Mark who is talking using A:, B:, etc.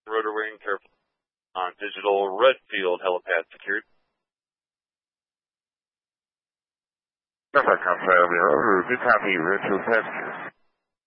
A: rotor wing, careful on digital Redfield helipad secured.
B: Delta Control, good copy, Redfield passengers.